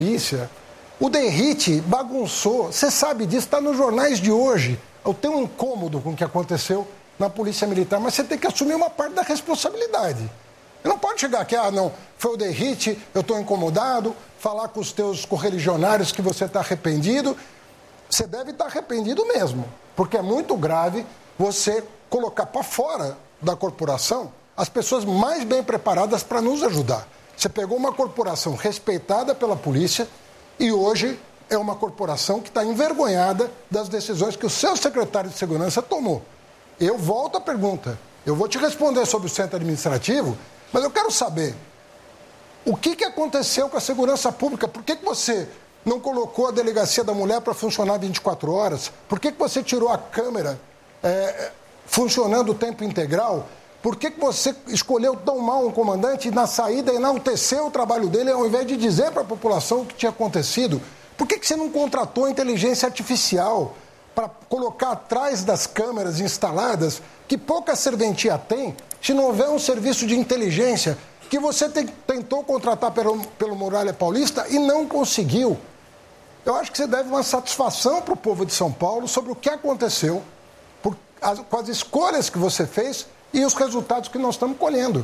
polícia. O DERIT bagunçou, você sabe disso, está nos jornais de hoje. Eu tenho um incômodo com o que aconteceu na Polícia Militar, mas você tem que assumir uma parte da responsabilidade. Você não pode chegar aqui, não, foi o DERIT, eu estou incomodado, falar com os teus correligionários que você está arrependido. Você deve estar arrependido mesmo, porque é muito grave você colocar para fora da corporação as pessoas mais bem preparadas para nos ajudar. Você pegou uma corporação respeitada pela polícia e hoje é uma corporação que está envergonhada das decisões que o seu secretário de segurança tomou. Eu volto à pergunta. Eu vou te responder sobre o centro administrativo, mas eu quero saber o que aconteceu com a segurança pública. Por que você não colocou a delegacia da mulher para funcionar 24 horas? Por que você tirou a câmera funcionando o tempo integral? Por que você escolheu tão mal um comandante e na saída enalteceu o trabalho dele ao invés de dizer para a população o que tinha acontecido? Por que você não contratou inteligência artificial para colocar atrás das câmeras instaladas, que pouca serventia tem, se não houver um serviço de inteligência que você tentou contratar pelo Muralha Paulista e não conseguiu? Eu acho que você deve uma satisfação para o povo de São Paulo sobre o que aconteceu, com as escolhas que você fez e os resultados que nós estamos colhendo.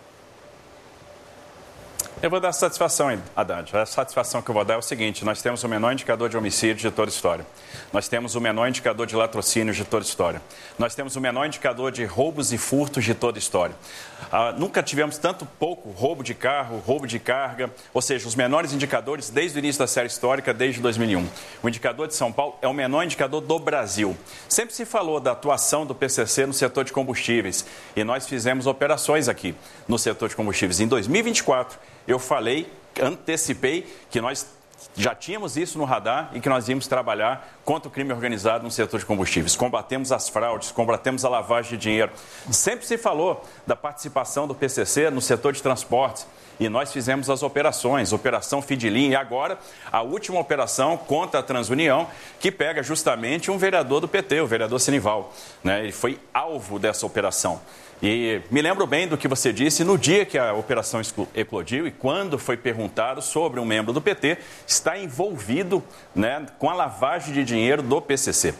Eu vou dar satisfação, Haddad. A satisfação que eu vou dar é o seguinte: nós temos o menor indicador de homicídio de toda a história. Nós temos o menor indicador de latrocínios de toda a história. Nós temos o menor indicador de roubos e furtos de toda a história. Nunca tivemos tanto pouco roubo de carro, roubo de carga, ou seja, os menores indicadores desde o início da série histórica, desde 2001. O indicador de São Paulo é o menor indicador do Brasil. Sempre se falou da atuação do PCC no setor de combustíveis e nós fizemos operações aqui no setor de combustíveis. Em 2024, eu falei, antecipei que nós já tínhamos isso no radar e que nós íamos trabalhar contra o crime organizado no setor de combustíveis. Combatemos as fraudes, combatemos a lavagem de dinheiro. Sempre se falou da participação do PCC no setor de transportes e nós fizemos as operações, Operação Fidelim e agora a última operação contra a Transunião, que pega justamente um vereador do PT, o vereador Senival, né? Ele foi alvo dessa operação. E me lembro bem do que você disse no dia que a operação eclodiu e quando foi perguntado sobre um membro do PT está envolvido, né, com a lavagem de dinheiro do PCC.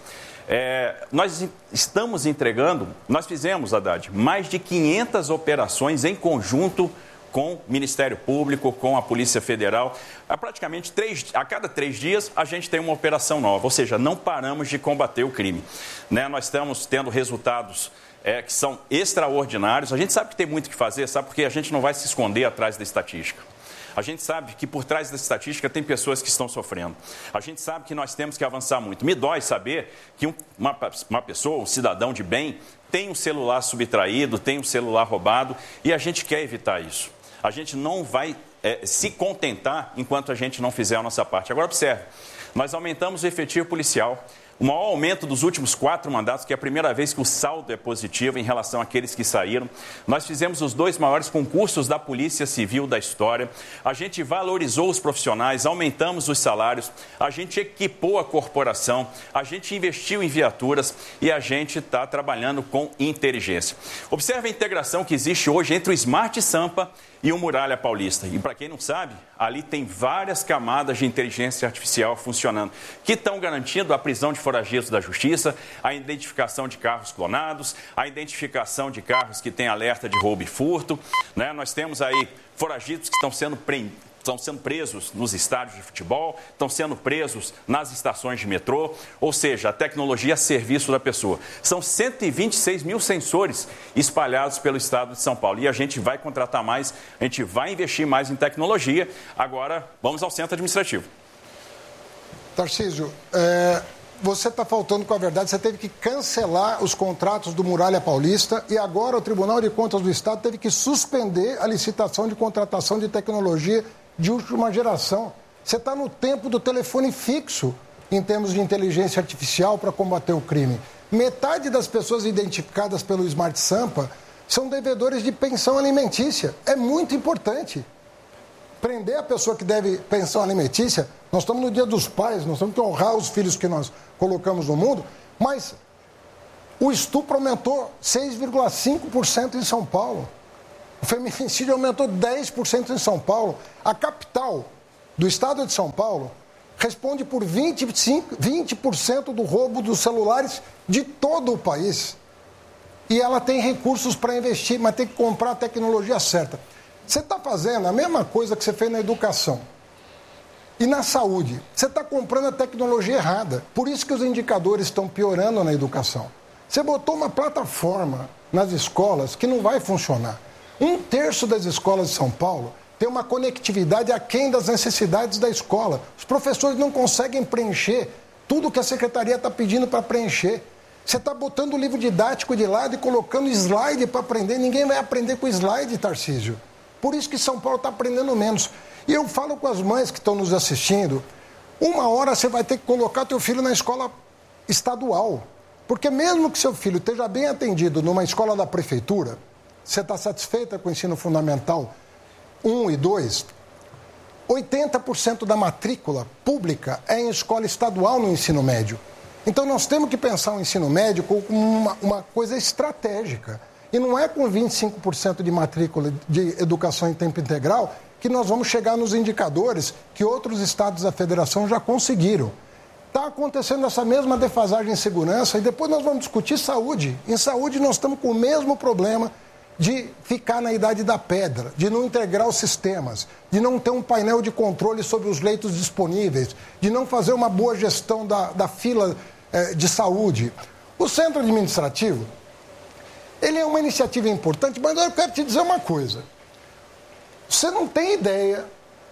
Nós estamos entregando, nós fizemos, Haddad, mais de 500 operações em conjunto com o Ministério Público, com a Polícia Federal. Praticamente a cada 3 dias a gente tem uma operação nova, ou seja, não paramos de combater o crime, né? Nós estamos tendo resultados que são extraordinários. A gente sabe que tem muito o que fazer, sabe? Porque a gente não vai se esconder atrás da estatística. A gente sabe que por trás da estatística tem pessoas que estão sofrendo. A gente sabe que nós temos que avançar muito. Me dói saber que uma pessoa, um cidadão de bem, tem um celular subtraído, tem um celular roubado e a gente quer evitar isso. A gente não vai se contentar enquanto a gente não fizer a nossa parte. Agora, observe, nós aumentamos o efetivo policial. O maior aumento dos últimos 4 mandatos, que é a primeira vez que o saldo é positivo em relação àqueles que saíram. Nós fizemos os 2 maiores concursos da Polícia Civil da história. A gente valorizou os profissionais, aumentamos os salários, a gente equipou a corporação, a gente investiu em viaturas e a gente está trabalhando com inteligência. Observe a integração que existe hoje entre o Smart Sampa e o Muralha Paulista. E para quem não sabe, ali tem várias camadas de inteligência artificial funcionando, que estão garantindo a prisão de foragidos da justiça, a identificação de carros clonados, a identificação de carros que têm alerta de roubo e furto, né? Nós temos aí foragidos que estão sendo presos nos estádios de futebol, estão sendo presos nas estações de metrô, ou seja, a tecnologia a serviço da pessoa. São 126 mil sensores espalhados pelo estado de São Paulo e a gente vai contratar mais, a gente vai investir mais em tecnologia. Agora, vamos ao centro administrativo. Tarcísio, você está faltando com a verdade, você teve que cancelar os contratos do Muralha Paulista e agora o Tribunal de Contas do Estado teve que suspender a licitação de contratação de tecnologia de última geração. Você está no tempo do telefone fixo em termos de inteligência artificial para combater o crime. Metade das pessoas identificadas pelo Smart Sampa são devedores de pensão alimentícia. É muito importante. Prender a pessoa que deve pensão alimentícia, nós estamos no Dia dos Pais, nós temos que honrar os filhos que nós colocamos no mundo, mas o estupro aumentou 6,5% em São Paulo. O feminicídio aumentou 10% em São Paulo. A capital do estado de São Paulo responde por 20% do roubo dos celulares de todo o país. E ela tem recursos para investir, mas tem que comprar a tecnologia certa. Você está fazendo a mesma coisa que você fez na educação e na saúde. Você está comprando a tecnologia errada. Por isso que os indicadores estão piorando na educação. Você botou uma plataforma nas escolas que não vai funcionar. 1/3 das escolas de São Paulo tem uma conectividade aquém das necessidades da escola. Os professores não conseguem preencher tudo que a secretaria está pedindo para preencher. Você está botando o livro didático de lado e colocando slide para aprender. Ninguém vai aprender com slide, Tarcísio. Por isso que São Paulo está aprendendo menos. E eu falo com as mães que estão nos assistindo, uma hora você vai ter que colocar teu filho na escola estadual. Porque mesmo que seu filho esteja bem atendido numa escola da prefeitura, você está satisfeita com o ensino fundamental 1 e 2, 80% da matrícula pública é em escola estadual no ensino médio. Então nós temos que pensar o ensino médio como uma coisa estratégica. E não é com 25% de matrícula de educação em tempo integral que nós vamos chegar nos indicadores que outros estados da federação já conseguiram. Está acontecendo essa mesma defasagem em segurança e depois nós vamos discutir saúde. Em saúde nós estamos com o mesmo problema de ficar na idade da pedra, de não integrar os sistemas, de não ter um painel de controle sobre os leitos disponíveis, de não fazer uma boa gestão da fila de saúde. O centro administrativo, ele é uma iniciativa importante, mas eu quero te dizer uma coisa. Você não tem ideia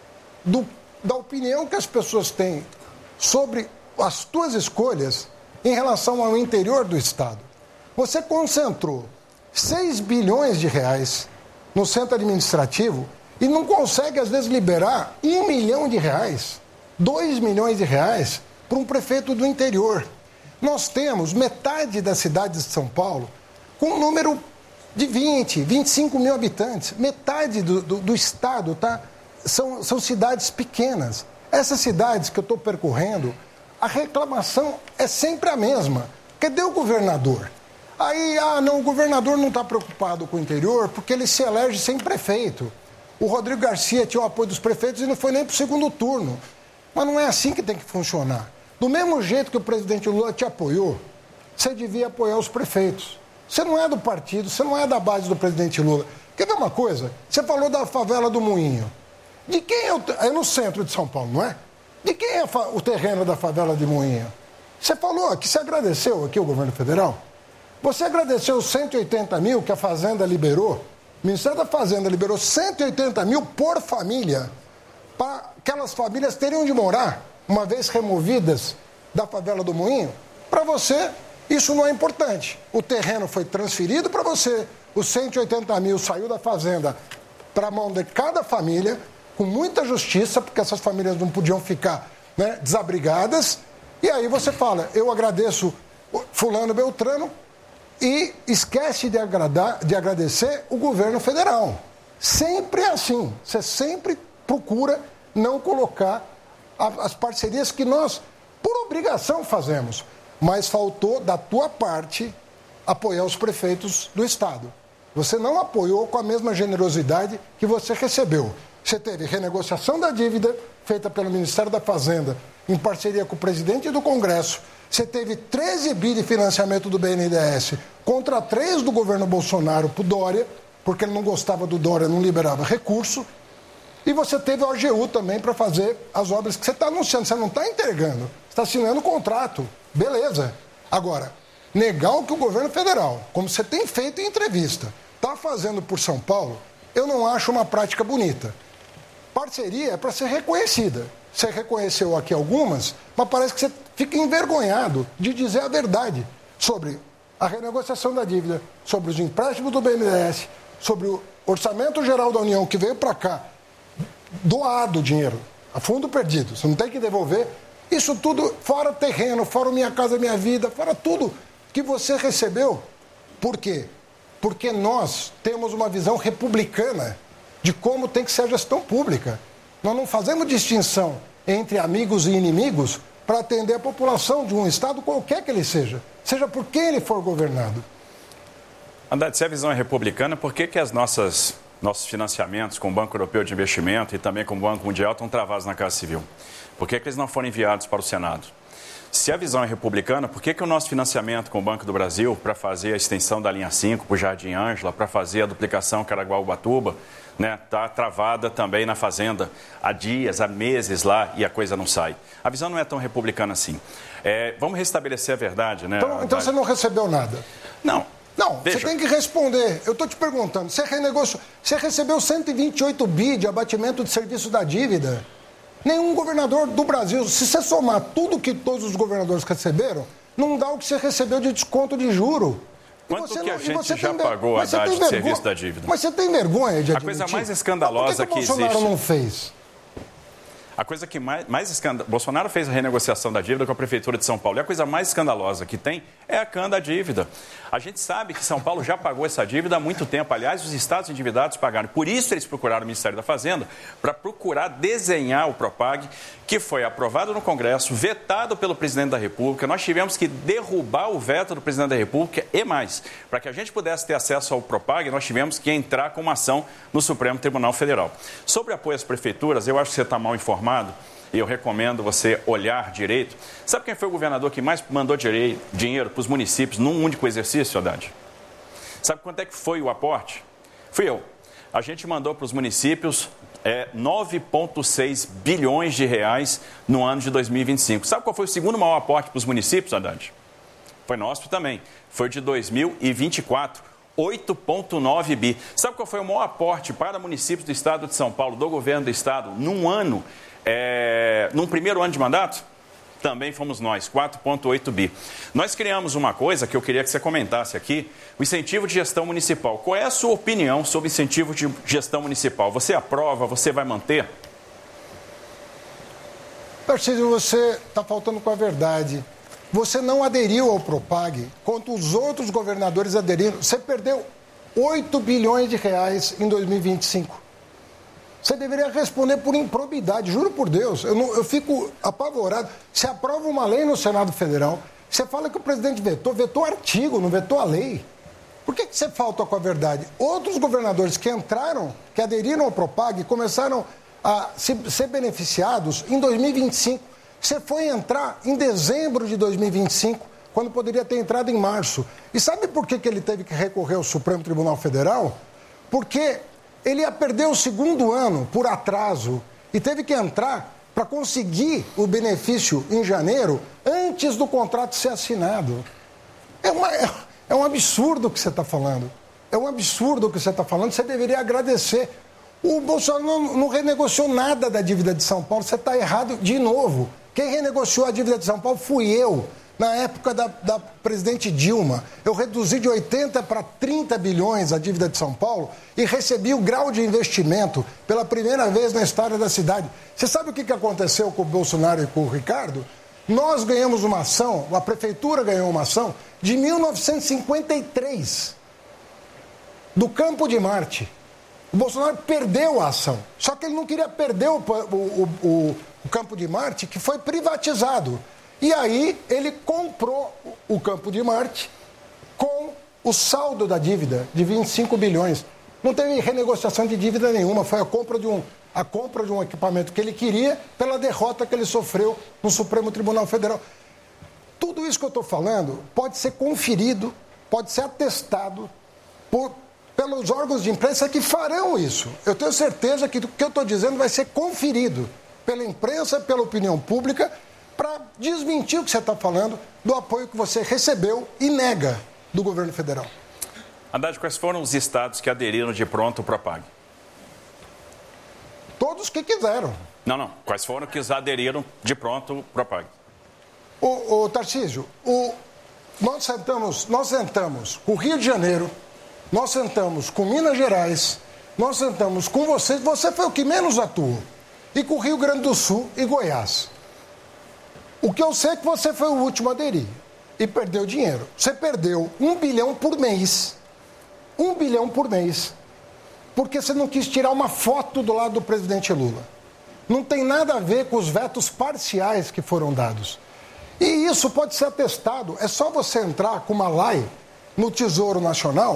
da opinião que as pessoas têm sobre as tuas escolhas em relação ao interior do Estado. Você concentrou 6 bilhões de reais no centro administrativo e não consegue, às vezes, liberar 1 milhão de reais, 2 milhões de reais para um prefeito do interior. Nós temos metade das cidades de São Paulo com um número de 20, 25 mil habitantes. Metade do estado, tá? São cidades pequenas. Essas cidades que eu estou percorrendo, a reclamação é sempre a mesma. Cadê o governador? Aí, o governador não está preocupado com o interior porque ele se elege sem prefeito. O Rodrigo Garcia tinha o apoio dos prefeitos e não foi nem para o segundo turno. Mas não é assim que tem que funcionar. Do mesmo jeito que o presidente Lula te apoiou, você devia apoiar os prefeitos. Você não é do partido, você não é da base do presidente Lula. Quer ver uma coisa? Você falou da favela do Moinho. De quem é no centro de São Paulo, não é? De quem é o terreno da favela de Moinho? Você falou que você agradeceu aqui o governo federal? Você agradeceu os 180 mil que a Fazenda liberou? O Ministério da Fazenda liberou 180 mil por família para aquelas famílias terem onde morar, uma vez removidas da favela do Moinho. Para você, isso não é importante. O terreno foi transferido para você, os 180 mil saiu da Fazenda para a mão de cada família, com muita justiça, porque essas famílias não podiam ficar, né, desabrigadas. E aí você fala, eu agradeço fulano Beltrano e esquece de agradecer o governo federal. Sempre é assim. Você sempre procura não colocar as parcerias que nós, por obrigação, fazemos. Mas faltou, da tua parte, apoiar os prefeitos do Estado. Você não apoiou com a mesma generosidade que você recebeu. Você teve renegociação da dívida feita pelo Ministério da Fazenda em parceria com o presidente do Congresso. Você teve 13 bi de financiamento do BNDES contra 3 do governo Bolsonaro para o Dória, porque ele não gostava do Dória, não liberava recurso. E você teve o AGU também para fazer as obras que você está anunciando. Você não está entregando, você está assinando o contrato. Beleza. Agora, negar o que o governo federal, como você tem feito em entrevista, está fazendo por São Paulo, eu não acho uma prática bonita. Parceria é para ser reconhecida. Você reconheceu aqui algumas, mas parece que você fica envergonhado de dizer a verdade sobre a renegociação da dívida, sobre os empréstimos do BNDES, sobre o Orçamento Geral da União que veio para cá, doado o dinheiro, a fundo perdido, você não tem que devolver. Isso tudo fora terreno, fora Minha Casa Minha Vida, fora tudo que você recebeu. Por quê? Porque nós temos uma visão republicana de como tem que ser a gestão pública. Nós não fazemos distinção entre amigos e inimigos para atender a população de um estado qualquer que ele seja por quem ele for governado. Haddad, se a visão é republicana, por que as nossas nossos financiamentos com o Banco Europeu de Investimento e também com o Banco Mundial estão travados na Casa Civil. Por que eles não foram enviados para o Senado? Se a visão é republicana, por que o nosso financiamento com o Banco do Brasil para fazer a extensão da linha 5 para o Jardim Ângela, para fazer a duplicação Caraguá-Ubatuba, está travada também na Fazenda há dias, há meses lá e a coisa não sai? A visão não é tão republicana assim. Vamos restabelecer a verdade, né? Então você não recebeu nada? Não. Não, veja. Você tem que responder. Eu estou te perguntando, você recebeu 128 bi de abatimento de serviço da dívida? Nenhum governador do Brasil, se você somar tudo que todos os governadores receberam, não dá o que você recebeu de desconto de juro. Quanto que a gente já pagou a Haddad de serviço da dívida? Mas você tem vergonha de admitir? A coisa mais escandalosa que existe... Por que o Bolsonaro não fez? A coisa que mais escandalosa... Bolsonaro fez a renegociação da dívida com a Prefeitura de São Paulo. E a coisa mais escandalosa que tem é a CAN da dívida. A gente sabe que São Paulo já pagou essa dívida há muito tempo. Aliás, os estados endividados pagaram. Por isso eles procuraram o Ministério da Fazenda para procurar desenhar o Propag, que foi aprovado no Congresso, vetado pelo Presidente da República. Nós tivemos que derrubar o veto do Presidente da República e mais. Para que a gente pudesse ter acesso ao Propag, nós tivemos que entrar com uma ação no Supremo Tribunal Federal. Sobre apoio às prefeituras, eu acho que você está mal informado. E eu recomendo você olhar direito. Sabe quem foi o governador que mais mandou dinheiro para os municípios num único exercício, Haddad? Sabe quanto é que foi o aporte? Fui eu. A gente mandou para os municípios 9,6 bilhões de reais no ano de 2025. Sabe qual foi o segundo maior aporte para os municípios, Haddad? Foi nosso também. Foi de 2024. 8,9 bi. Sabe qual foi o maior aporte para municípios do estado de São Paulo, do governo do estado, num ano, num primeiro ano de mandato? Também fomos nós, 4,8 bi. Nós criamos uma coisa que eu queria que você comentasse aqui, o incentivo de gestão municipal. Qual é a sua opinião sobre incentivo de gestão municipal? Você aprova? Você vai manter? Tarcísio, você está faltando com a verdade. Você não aderiu ao Propag, quanto os outros governadores aderiram. Você perdeu 8 bilhões de reais em 2025. Você deveria responder por improbidade, juro por Deus. Eu fico apavorado. Você aprova uma lei no Senado Federal, você fala que o presidente vetou artigo, não vetou a lei. Por que você falta com a verdade? Outros governadores que entraram, que aderiram ao Propag, começaram a ser beneficiados em 2025. Você foi entrar em dezembro de 2025, quando poderia ter entrado em março. E sabe por que ele teve que recorrer ao Supremo Tribunal Federal? Porque ele ia perder o segundo ano por atraso e teve que entrar para conseguir o benefício em janeiro antes do contrato ser assinado. É um absurdo o que você está falando. É um absurdo o que você está falando. Você deveria agradecer. O Bolsonaro não renegociou nada da dívida de São Paulo. Você está errado de novo. Quem renegociou a dívida de São Paulo fui eu, na época da presidente Dilma. Eu reduzi de 80 para 30 bilhões a dívida de São Paulo e recebi o grau de investimento pela primeira vez na história da cidade. Você sabe o que aconteceu com o Bolsonaro e com o Ricardo? Nós ganhamos uma ação, a prefeitura ganhou uma ação de 1953, do Campo de Marte. O Bolsonaro perdeu a ação, só que ele não queria perder o Campo de Marte, que foi privatizado. E aí ele comprou o Campo de Marte com o saldo da dívida de 25 bilhões. Não teve renegociação de dívida nenhuma, foi a compra de um equipamento que ele queria pela derrota que ele sofreu no Supremo Tribunal Federal. Tudo isso que eu estou falando pode ser conferido, pode ser atestado pelos órgãos de imprensa que farão isso. Eu tenho certeza que o que eu estou dizendo vai ser conferido pela imprensa, pela opinião pública, para desmentir o que você está falando do apoio que você recebeu e nega do governo federal. Haddad, quais foram os estados que aderiram de pronto ao Propag? Todos que quiseram. Não. Quais foram que aderiram de pronto ao Propag? Ô Tarcísio, nós sentamos com o Rio de Janeiro, nós sentamos com Minas Gerais, nós sentamos com você foi o que menos atuou, e com o Rio Grande do Sul e Goiás. O que eu sei é que você foi o último a aderir e perdeu dinheiro. Você perdeu 1 bilhão por mês. 1 bilhão por mês. Porque você não quis tirar uma foto do lado do presidente Lula. Não tem nada a ver com os vetos parciais que foram dados. E isso pode ser atestado. É só você entrar com uma lei no Tesouro Nacional,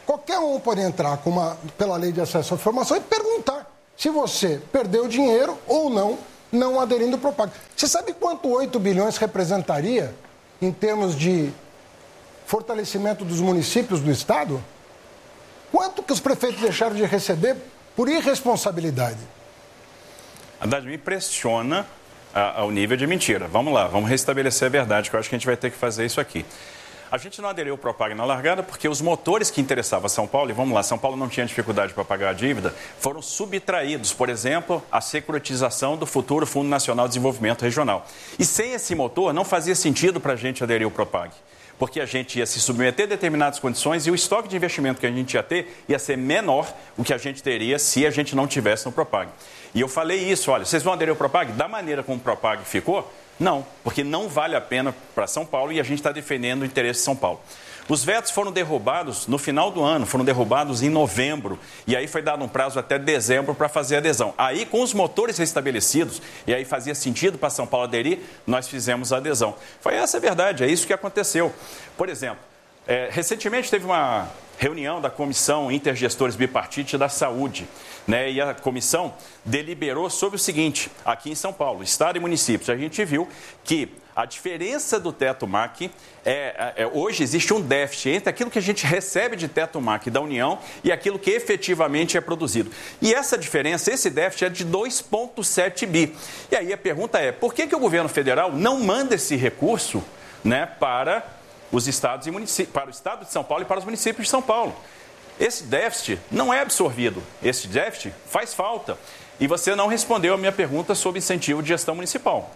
qualquer um pode entrar pela lei de acesso à informação e perguntar se você perdeu dinheiro ou não aderindo ao Propag. Você sabe quanto 8 bilhões representaria em termos de fortalecimento dos municípios do Estado? Quanto que os prefeitos deixaram de receber por irresponsabilidade? Haddad, me impressiona ao nível de mentira. Vamos lá, vamos restabelecer a verdade, que eu acho que a gente vai ter que fazer isso aqui. A gente não aderiu ao Propag na largada porque os motores que interessavam a São Paulo, e vamos lá, São Paulo não tinha dificuldade para pagar a dívida, foram subtraídos. Por exemplo, a securitização do futuro Fundo Nacional de Desenvolvimento Regional. E sem esse motor, não fazia sentido para a gente aderir ao Propag. Porque a gente ia se submeter a determinadas condições e o estoque de investimento que a gente ia ter ia ser menor o que a gente teria se a gente não tivesse no Propag. E eu falei isso, olha, vocês vão aderir ao Propag? Da maneira como o Propag ficou, não, porque não vale a pena para São Paulo e a gente está defendendo o interesse de São Paulo. Os vetos foram derrubados no final do ano, foram derrubados em novembro, e aí foi dado um prazo até dezembro para fazer a adesão. Aí, com os motores restabelecidos, e aí fazia sentido para São Paulo aderir, nós fizemos a adesão. Foi essa a verdade, é isso que aconteceu. Por exemplo, recentemente teve uma reunião da Comissão Intergestores Bipartite da Saúde, né? E a comissão deliberou sobre o seguinte, aqui em São Paulo, Estado e municípios, a gente viu que a diferença do teto MAC hoje existe um déficit entre aquilo que a gente recebe de teto MAC da União e aquilo que efetivamente é produzido. E essa diferença, esse déficit é de 2,7 bi. E aí a pergunta é, por que o governo federal não manda esse recurso, né, para os estados e municípios, para o estado de São Paulo e para os municípios de São Paulo? Esse déficit não é absorvido, esse déficit faz falta. E você não respondeu a minha pergunta sobre incentivo de gestão municipal.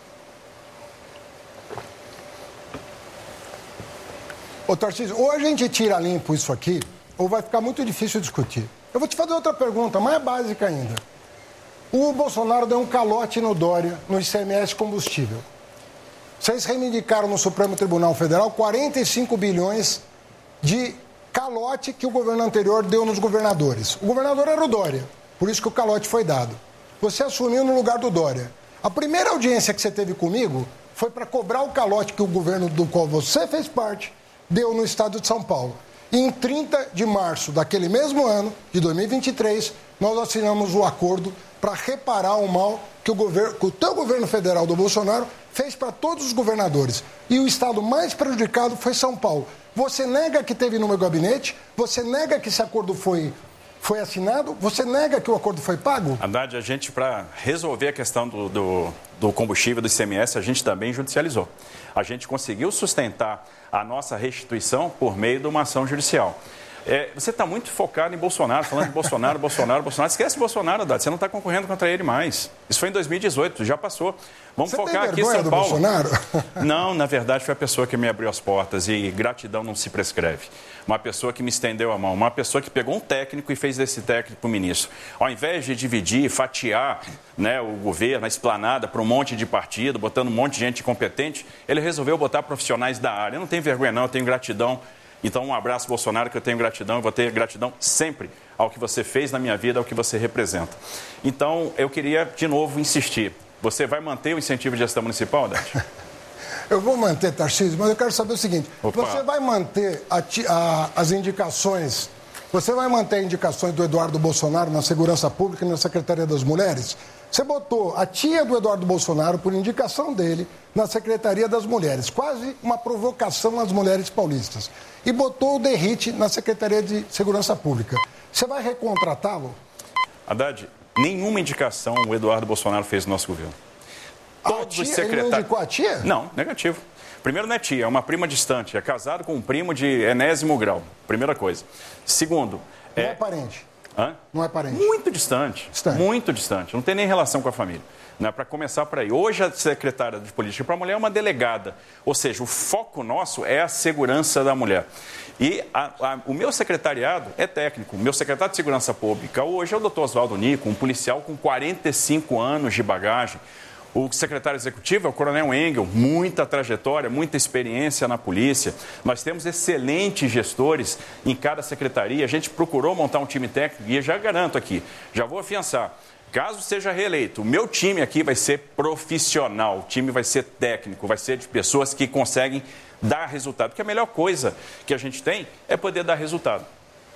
Ô, Tarcísio, ou a gente tira limpo isso aqui, ou vai ficar muito difícil discutir. Eu vou te fazer outra pergunta, mais básica ainda. O Bolsonaro deu um calote no Dória, no ICMS combustível. Vocês reivindicaram no Supremo Tribunal Federal 45 bilhões de calote que o governo anterior deu nos governadores. O governador era o Dória, por isso que o calote foi dado. Você assumiu no lugar do Dória. A primeira audiência que você teve comigo foi para cobrar o calote que o governo do qual você fez parte deu no estado de São Paulo. E em 30 de março daquele mesmo ano, de 2023, nós assinamos o acordo para reparar o mal que o teu governo federal do Bolsonaro fez para todos os governadores. E o estado mais prejudicado foi São Paulo. Você nega que teve no meu gabinete? Você nega que esse acordo foi assinado? Você nega que o acordo foi pago? Haddad, a gente, para resolver a questão do combustível, do ICMS, a gente também judicializou. A gente conseguiu sustentar a nossa restituição por meio de uma ação judicial. Você está muito focado em Bolsonaro, falando de Bolsonaro. Esquece Bolsonaro, Haddad, você não está concorrendo contra ele mais. Isso foi em 2018, já passou. Vamos você focar tem aqui em São do Paulo. Bolsonaro? Não, na verdade foi a pessoa que me abriu as portas e gratidão não se prescreve. Uma pessoa que me estendeu a mão, uma pessoa que pegou um técnico e fez desse técnico o ministro. Ao invés de dividir, fatiar, né, o governo, a esplanada para um monte de partido, botando um monte de gente competente, ele resolveu botar profissionais da área. Eu não tenho vergonha não, eu tenho gratidão. Então, um abraço, Bolsonaro, que eu tenho gratidão, eu vou ter gratidão sempre ao que você fez na minha vida, ao que você representa. Então, eu queria, de novo, insistir. Você vai manter o incentivo de gestão municipal, Haddad? Eu vou manter, Tarcísio, mas eu quero saber o seguinte. Opa. Você vai manter as indicações, você vai manter indicações do Eduardo Bolsonaro na Segurança Pública e na Secretaria das Mulheres? Você botou a tia do Eduardo Bolsonaro, por indicação dele, na Secretaria das Mulheres. Quase uma provocação às mulheres paulistas. E botou o Derrite na Secretaria de Segurança Pública. Você vai recontratá-lo? Haddad, nenhuma indicação o Eduardo Bolsonaro fez no nosso governo. Todos os secretários... Ele não indicou a tia? Não, negativo. Primeiro, não é tia, é uma prima distante. É casado com um primo de enésimo grau. Primeira coisa. Segundo... Não é parente? Hã? Não é parente? Muito distante. Muito distante. Não tem nem relação com a família. Né? Para começar por aí. Hoje, a secretária de Política para a Mulher é uma delegada. Ou seja, o foco nosso é a segurança da mulher. E o meu secretariado é técnico. O meu secretário de Segurança Pública hoje é o doutor Oswaldo Nico, um policial com 45 anos de bagagem. O secretário executivo é o coronel Engel, muita trajetória, muita experiência na polícia. Nós temos excelentes gestores em cada secretaria. A gente procurou montar um time técnico e eu já garanto aqui, já vou afiançar. Caso seja reeleito, o meu time aqui vai ser profissional, o time vai ser técnico, vai ser de pessoas que conseguem dar resultado. Porque a melhor coisa que a gente tem é poder dar resultado.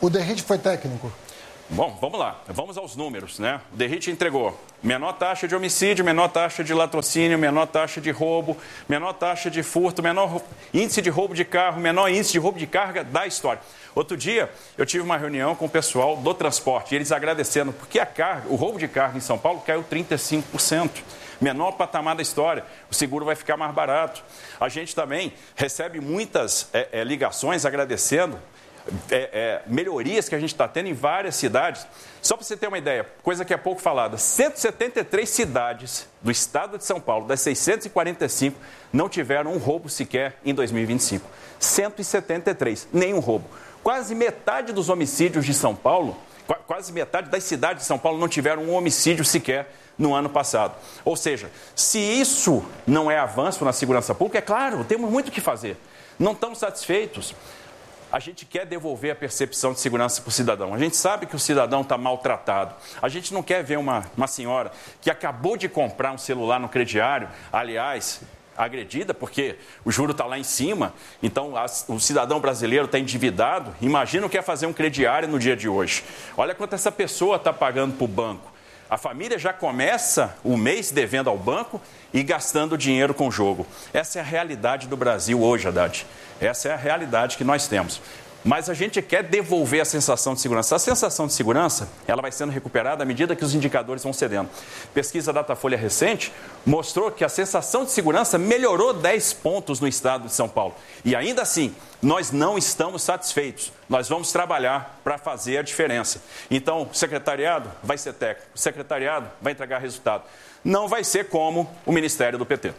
O Derrite foi técnico? Bom, vamos lá. Vamos aos números, né? O Derrite entregou menor taxa de homicídio, menor taxa de latrocínio, menor taxa de roubo, menor taxa de furto, menor índice de roubo de carro, menor índice de roubo de carga da história. Outro dia, eu tive uma reunião com o pessoal do transporte e eles agradecendo, porque o roubo de carga em São Paulo caiu 35%. Menor patamar da história, o seguro vai ficar mais barato. A gente também recebe muitas ligações agradecendo melhorias que a gente está tendo em várias cidades. Só para você ter uma ideia, coisa que é pouco falada, 173 cidades do estado de São Paulo, das 645, não tiveram um roubo sequer em 2025. 173, nenhum roubo. Quase metade dos homicídios de São Paulo, quase metade das cidades de São Paulo não tiveram um homicídio sequer no ano passado. Ou seja, se isso não é avanço na segurança pública, é claro, temos muito o que fazer. Não estamos satisfeitos. A gente quer devolver a percepção de segurança para o cidadão. A gente sabe que o cidadão está maltratado. A gente não quer ver uma senhora que acabou de comprar um celular no crediário, aliás, agredida, porque o juro está lá em cima. Então, o cidadão brasileiro está endividado. Imagina o que é fazer um crediário no dia de hoje. Olha quanto essa pessoa está pagando para o banco. A família já começa o mês devendo ao banco e gastando dinheiro com o jogo. Essa é a realidade do Brasil hoje, Haddad. Essa é a realidade que nós temos. Mas a gente quer devolver a sensação de segurança. A sensação de segurança, ela vai sendo recuperada à medida que os indicadores vão cedendo. Pesquisa Datafolha recente mostrou que a sensação de segurança melhorou 10 pontos no estado de São Paulo. E ainda assim, nós não estamos satisfeitos. Nós vamos trabalhar para fazer a diferença. Então, o secretariado vai ser técnico, o secretariado vai entregar resultado. Não vai ser como o Ministério do PT.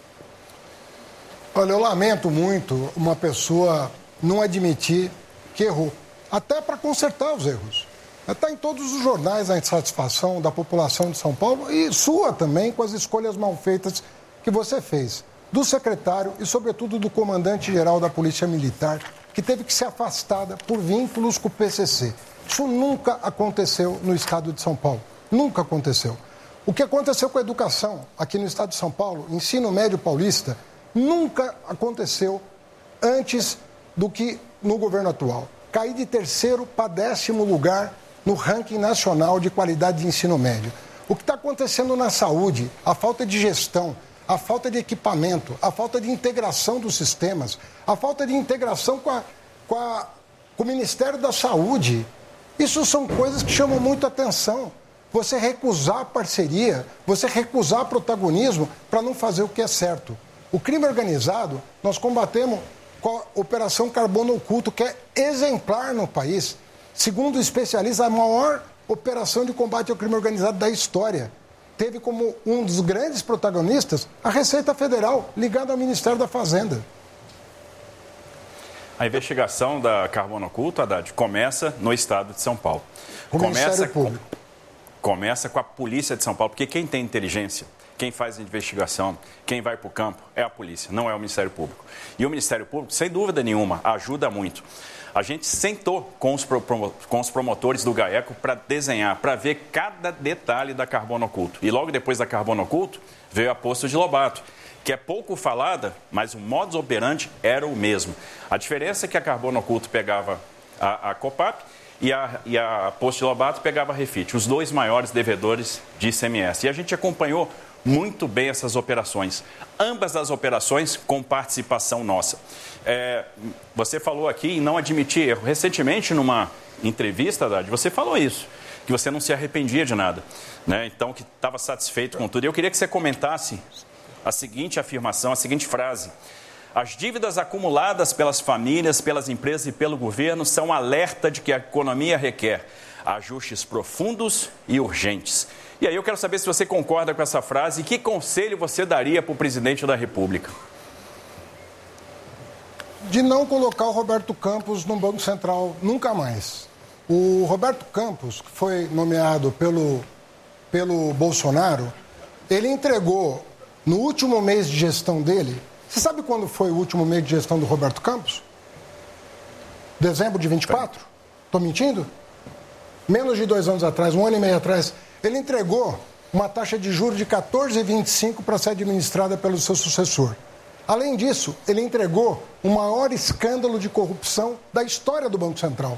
Olha, eu lamento muito uma pessoa não admitir que errou, até para consertar os erros. Está em todos os jornais a insatisfação da população de São Paulo e sua também com as escolhas mal feitas que você fez, do secretário e, sobretudo, do comandante-geral da Polícia Militar, que teve que ser afastada por vínculos com o PCC. Isso nunca aconteceu no estado de São Paulo, nunca aconteceu. O que aconteceu com a educação aqui no estado de São Paulo, ensino médio paulista, nunca aconteceu antes do que no governo atual. Cair de 3º para 10º lugar no ranking nacional de qualidade de ensino médio. O que está acontecendo na saúde, a falta de gestão, a falta de equipamento, a falta de integração dos sistemas, a falta de integração com o Ministério da Saúde, isso são coisas que chamam muito atenção. Você recusar parceria, você recusar protagonismo para não fazer o que é certo. O crime organizado, nós combatemos com a Operação Carbono Oculto, que é exemplar no país. Segundo especialistas, a maior operação de combate ao crime organizado da história. Teve como um dos grandes protagonistas a Receita Federal, ligada ao Ministério da Fazenda. A investigação da Carbono Oculto, Haddad, começa no estado de São Paulo. O Ministério Público. Começa com a Polícia de São Paulo, porque quem tem inteligência, quem faz a investigação, quem vai para o campo é a polícia, não é o Ministério Público. E o Ministério Público, sem dúvida nenhuma, ajuda muito. A gente sentou com os promotores do GAECO para desenhar, para ver cada detalhe da Carbono Oculto. E logo depois da Carbono Oculto, veio a Poço de Lobato, que é pouco falada, mas o modus operandi era o mesmo. A diferença é que a Carbono Oculto pegava a Copap e a Poço de Lobato pegava a Refit, os dois maiores devedores de ICMS. E a gente acompanhou muito bem essas operações. Ambas as operações com participação nossa. Você falou aqui em não admitir erro. Recentemente, numa entrevista, Haddad, você falou isso, que você não se arrependia de nada, né? Então, que estava satisfeito com tudo. E eu queria que você comentasse a seguinte afirmação, a seguinte frase. As dívidas acumuladas pelas famílias, pelas empresas e pelo governo são alerta de que a economia requer ajustes profundos e urgentes. E aí eu quero saber se você concorda com essa frase e que conselho você daria para o presidente da República? De não colocar o Roberto Campos no Banco Central nunca mais. O Roberto Campos, que foi nomeado pelo Bolsonaro, ele entregou no último mês de gestão dele. Você sabe quando foi o último mês de gestão do Roberto Campos? Dezembro de 24? Estou mentindo? Menos de 2 anos atrás, 1 ano e meio atrás. Ele entregou uma taxa de juros de 14,25 para ser administrada pelo seu sucessor. Além disso, ele entregou o maior escândalo de corrupção da história do Banco Central,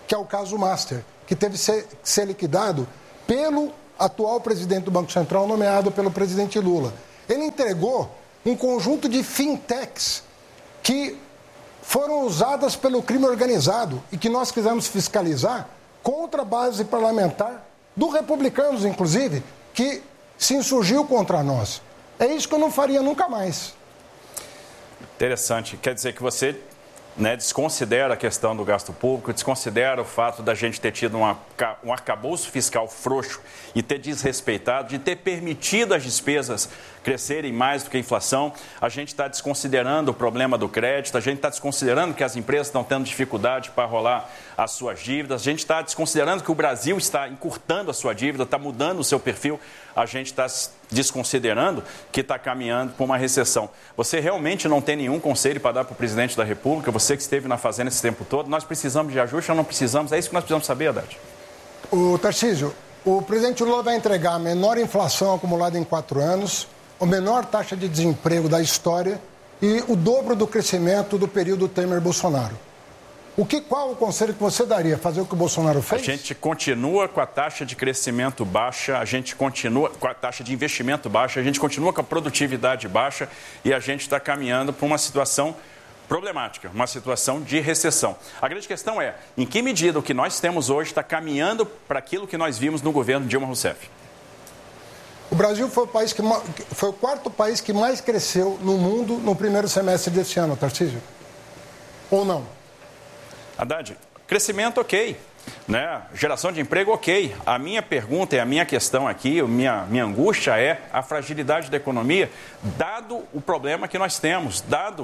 que é o caso Master, que teve que ser liquidado pelo atual presidente do Banco Central, nomeado pelo presidente Lula. Ele entregou um conjunto de fintechs que foram usadas pelo crime organizado e que nós quisemos fiscalizar contra a base parlamentar, do Republicanos, inclusive, que se insurgiu contra nós. É isso que eu não faria nunca mais. Interessante. Quer dizer que você desconsidera a questão do gasto público, desconsidera o fato da gente ter tido um arcabouço fiscal frouxo e ter desrespeitado, de ter permitido as despesas crescerem mais do que a inflação. A gente está desconsiderando o problema do crédito, a gente está desconsiderando que as empresas estão tendo dificuldade para rolar as suas dívidas, a gente está desconsiderando que o Brasil está encurtando a sua dívida, está mudando o seu perfil, a gente está desconsiderando que está caminhando para uma recessão. Você realmente não tem nenhum conselho para dar para o presidente da República, você que esteve na Fazenda esse tempo todo? Nós precisamos de ajuste ou não precisamos? É isso que nós precisamos saber, Haddad. Tarcísio, o presidente Lula vai entregar a menor inflação acumulada em 4 anos, a menor taxa de desemprego da história e o dobro do crescimento do período Temer-Bolsonaro. Qual o conselho que você daria? Fazer o que o Bolsonaro fez? A gente continua com a taxa de crescimento baixa, a gente continua com a taxa de investimento baixa, a gente continua com a produtividade baixa e a gente está caminhando para uma situação problemática, uma situação de recessão. A grande questão é, em que medida o que nós temos hoje está caminhando para aquilo que nós vimos no governo Dilma Rousseff? O Brasil foi o quarto país que mais cresceu no mundo no primeiro semestre desse ano, Tarcísio? Ou não? Haddad, crescimento ok, geração de emprego ok. A minha pergunta e a minha questão aqui, minha angústia é a fragilidade da economia, dado o problema que nós temos, dado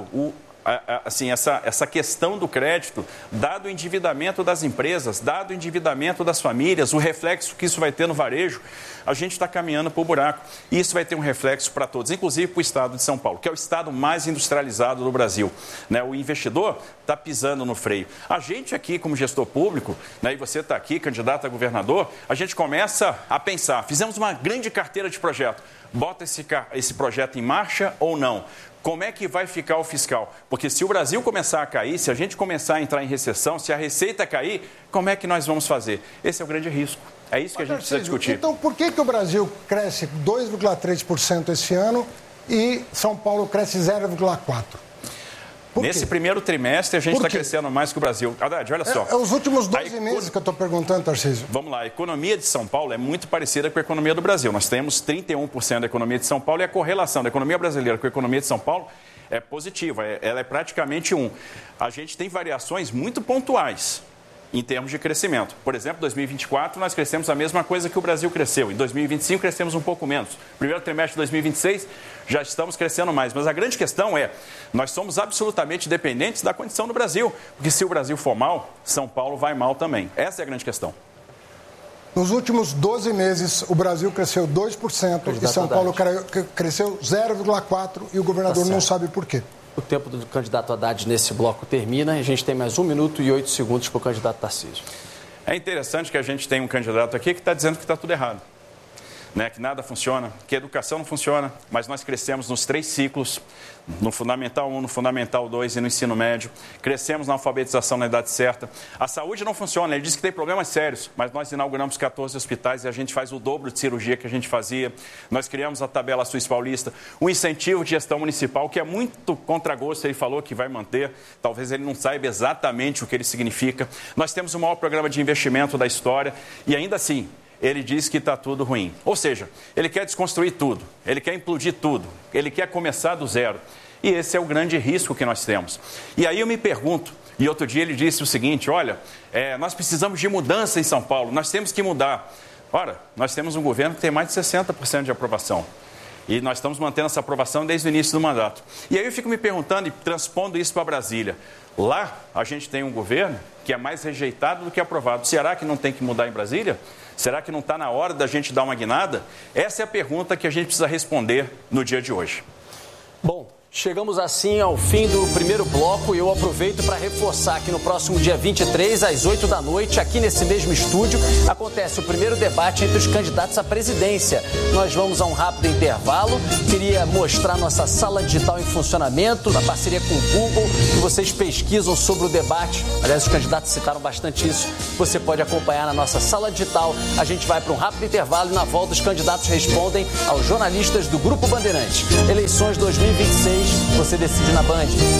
essa questão do crédito, dado o endividamento das empresas, dado o endividamento das famílias, o reflexo que isso vai ter no varejo, a gente está caminhando para o buraco. E isso vai ter um reflexo para todos, inclusive para o estado de São Paulo, que é o estado mais industrializado do Brasil. O investidor está pisando no freio. A gente aqui, como gestor público, e você está aqui, candidato a governador, a gente começa a pensar, fizemos uma grande carteira de projeto, bota esse projeto em marcha ou não? Como é que vai ficar o fiscal? Porque se o Brasil começar a cair, se a gente começar a entrar em recessão, se a receita cair, como é que nós vamos fazer? Esse é o grande risco. É isso que a gente precisa discutir. Então, por que o Brasil cresce 2,3% esse ano e São Paulo cresce 0,4%? Nesse primeiro trimestre, a gente está crescendo mais que o Brasil. Haddad, olha só. É os últimos 12 meses que eu estou perguntando, Tarcísio. Vamos lá. A economia de São Paulo é muito parecida com a economia do Brasil. Nós temos 31% da economia de São Paulo e a correlação da economia brasileira com a economia de São Paulo é positiva. Ela é praticamente 1. A gente tem variações muito pontuais em termos de crescimento. Por exemplo, em 2024, nós crescemos a mesma coisa que o Brasil cresceu. Em 2025, crescemos um pouco menos. Primeiro trimestre de 2026, já estamos crescendo mais. Mas a grande questão é, nós somos absolutamente dependentes da condição do Brasil. Porque se o Brasil for mal, São Paulo vai mal também. Essa é a grande questão. Nos últimos 12 meses, o Brasil cresceu 2% e São Paulo cresceu 0,4% e o governador não sabe por quê. O tempo do candidato Haddad nesse bloco termina e a gente tem mais 1 minuto e 8 segundos para o candidato Tarcísio. É interessante que a gente tem um candidato aqui que está dizendo que está tudo errado. Que nada funciona, que a educação não funciona, mas nós crescemos nos 3 ciclos, no Fundamental 1, no Fundamental 2 e no ensino médio. Crescemos na alfabetização na idade certa. A saúde não funciona, ele disse que tem problemas sérios, mas nós inauguramos 14 hospitais e a gente faz o dobro de cirurgia que a gente fazia. Nós criamos a tabela Suíça Paulista, um incentivo de gestão municipal que é muito contra gosto, ele falou que vai manter, talvez ele não saiba exatamente o que ele significa. Nós temos o maior programa de investimento da história e ainda assim, ele diz que está tudo ruim. Ou seja, ele quer desconstruir tudo, ele quer implodir tudo, ele quer começar do zero. E esse é o grande risco que nós temos. E aí eu me pergunto, e outro dia ele disse o seguinte, olha, nós precisamos de mudança em São Paulo, nós temos que mudar. Ora, nós temos um governo que tem mais de 60% de aprovação. E nós estamos mantendo essa aprovação desde o início do mandato. E aí eu fico me perguntando e transpondo isso para Brasília. Lá a gente tem um governo que é mais rejeitado do que aprovado. Será que não tem que mudar em Brasília? Será que não está na hora da gente dar uma guinada? Essa é a pergunta que a gente precisa responder no dia de hoje. Bom, Chegamos assim ao fim do primeiro bloco e eu aproveito para reforçar que no próximo dia 23, às 8 da noite, aqui nesse mesmo estúdio, acontece o primeiro debate entre os candidatos à presidência. Nós vamos a um rápido intervalo. Queria mostrar nossa sala digital em funcionamento, na parceria com o Google, que vocês pesquisam sobre o debate. Aliás, os candidatos citaram bastante isso. Você pode acompanhar na nossa sala digital. A gente vai para um rápido intervalo e na volta os candidatos respondem aos jornalistas do Grupo Bandeirantes. Eleições 2026. Você decide na Band.